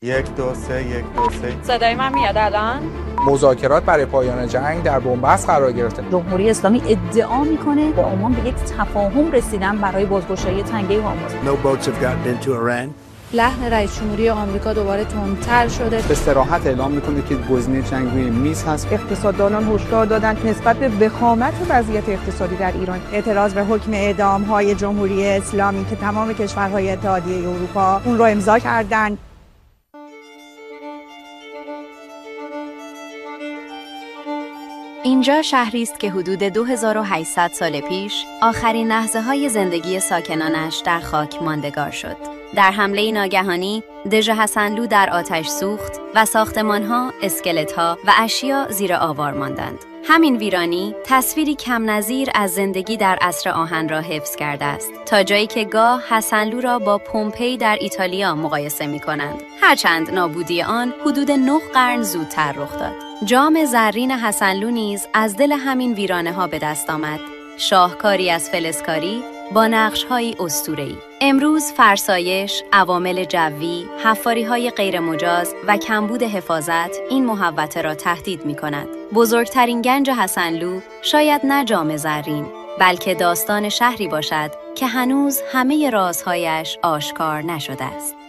1 2 3 1 2 3. صدای من میاد الان؟ مذاکرات برای پایان جنگ در بنبست قرار گرفته. جمهوری اسلامی ادعا میکنه با عمان به یک تفاهم رسیدن برای بازگشایی تنگه هرمز. No boats have gotten into Iran. لحن رئیس جمهوری آمریکا دوباره تندتر شده. به صراحت اعلام میکنه که گزینه جنگ روی میز هست. اقتصاددانان هشدار دادند نسبت به وخامت وضعیت اقتصادی در ایران اعتراض به حکم اعدام‌های جمهوری اسلامی که تمام کشورهای اتحادیه اروپا اون رو امضا کردند. اینجا شهری است که حدود 2800 سال پیش آخرین لحظه‌های زندگی ساکنانش در خاک ماندگار شد. در حمله ناگهانی دژ حسنلو در آتش سوخت و ساختمان‌ها، اسکلت‌ها و اشیا زیر آوار ماندند. همین ویرانی تصویری کم نظیر از زندگی در عصر آهن را حفظ کرده است، تا جایی که گاه حسنلو را با پومپئی در ایتالیا مقایسه می‌کنند، هرچند نابودی آن حدود 9 قرن زودتر رخ داد. جام زرین حسنلو نیز از دل همین ویرانه‌ها به دست آمد، شاهکاری از فلزکاری با نقش‌های اسطوره‌ای. امروز فرسایش، عوامل جوی، حفاری‌های غیرمجاز و کمبود حفاظت این محوطه را تهدید می‌کند. بزرگترین گنج حسنلو شاید نه جام زرین، بلکه داستان شهری باشد که هنوز همه رازهایش آشکار نشده است.